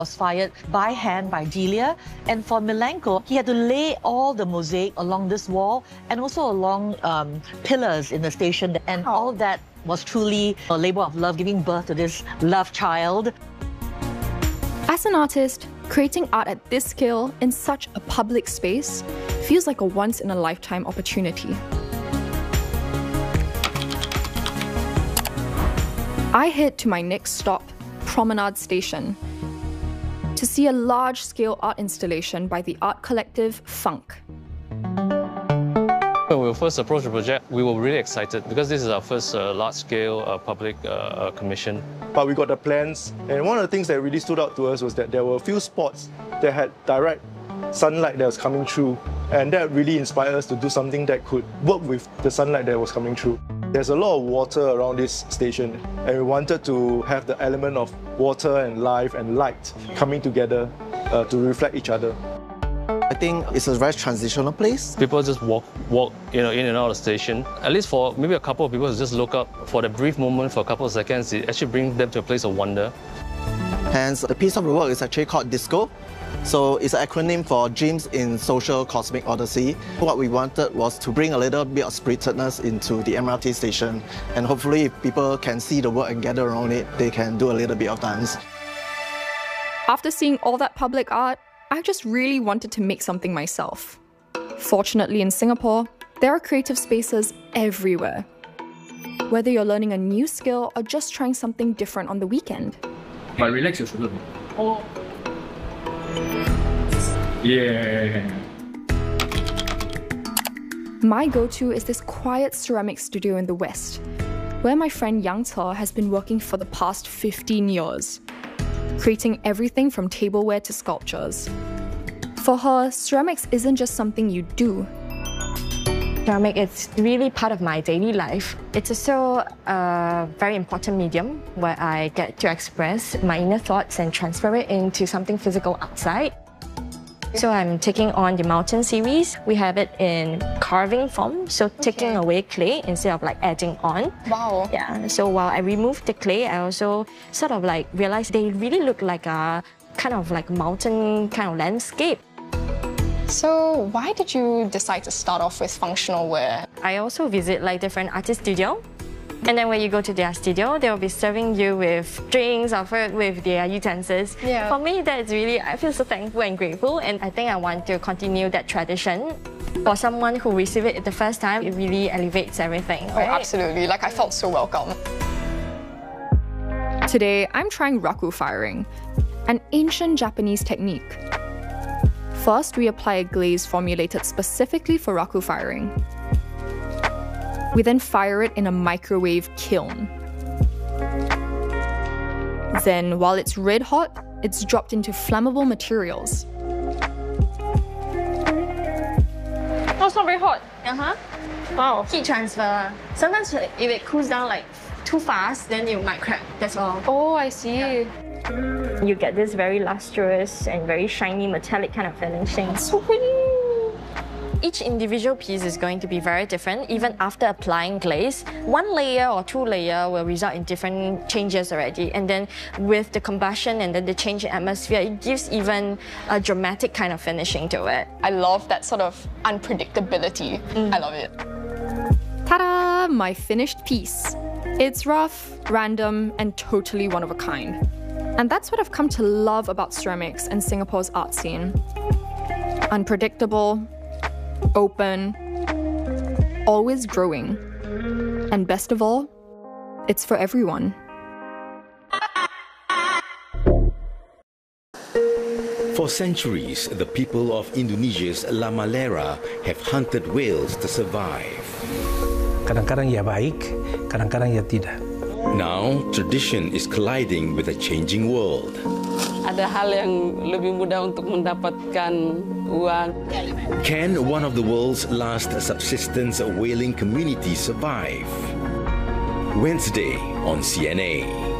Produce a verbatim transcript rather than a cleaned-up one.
was fired by hand by Delia, and for Milenko, he had to lay all the mosaic along this wall and also along um, pillars in the station, and oh. all that was truly a labor of love, giving birth to this love child. As an artist, creating art at this scale in such a public space feels like a once-in-a-lifetime opportunity. I head to my next stop, Promenade Station, to see a large-scale art installation by the art collective Funk. When we first approached the project, we were really excited because this is our first uh, large-scale uh, public uh, commission. But we got the plans, and one of the things that really stood out to us was that there were a few spots that had direct sunlight that was coming through, and that really inspired us to do something that could work with the sunlight that was coming through. There's a lot of water around this station, and we wanted to have the element of water and life and light coming together uh, to reflect each other. I think it's a very transitional place. People just walk, walk, you know, in and out of the station. At least for maybe a couple of people to just look up for the brief moment for a couple of seconds, it actually brings them to a place of wonder. Hence, the piece of the work is actually called DISCO. So it's an acronym for Dreams in Social Cosmic Odyssey. What we wanted was to bring a little bit of spiritedness into the M R T station, and hopefully if people can see the work and gather around it, they can do a little bit of dance. After seeing all that public art, I just really wanted to make something myself. Fortunately, in Singapore, there are creative spaces everywhere. Whether you're learning a new skill or just trying something different on the weekend. But relax your shoulder. Oh. Yeah. My go-to is this quiet ceramic studio in the West, where my friend Yang Te has been working for the past fifteen years, creating everything from tableware to sculptures. For her, ceramics isn't just something you do. Ceramic is really part of my daily life. It's also a very important medium where I get to express my inner thoughts and transfer it into something physical outside. So I'm taking on the mountain series. We have it in carving form, so okay. taking away clay instead of like adding on. Wow. Yeah, so while I remove the clay, I also sort of like realized they really look like a kind of like mountain kind of landscape. So why did you decide to start off with functional wear? I also visit like different artist studios. And then when you go to their studio, they'll be serving you with drinks or food with their utensils. Yeah. For me, that's really, I feel so thankful and grateful, and I think I want to continue that tradition. For someone who receives it the first time, it really elevates everything. Oh, right? absolutely. Like, I felt so welcome. Today, I'm trying raku firing, an ancient Japanese technique. First, we apply a glaze formulated specifically for raku firing. We then fire it in a microwave kiln. Then, while it's red hot, it's dropped into flammable materials. Oh, it's not very hot. Uh-huh. Wow. Heat transfer. Sometimes if it cools down like too fast, then it might crack. That's all. Oh, I see. Yeah. You get this very lustrous and very shiny metallic kind of finishing. So pretty. Each individual piece is going to be very different, even after applying glaze. One layer or two layer will result in different changes already. And then with the combustion and then the change in atmosphere, it gives even a dramatic kind of finishing to it. I love that sort of unpredictability. Mm. I love it. Ta-da! My finished piece. It's rough, random, and totally one of a kind. And that's what I've come to love about ceramics and Singapore's art scene. Unpredictable, open, always growing. And best of all, it's for everyone. For centuries, the people of Indonesia's La Malera have hunted whales to survive. Kadang-kadang ia baik, kadang-kadang ia tidak. Now, tradition is colliding with a changing world. Ada hal yang lebih mudah untuk mendapatkan uang. Can one of the world's last subsistence whaling communities survive? Wednesday on C N A.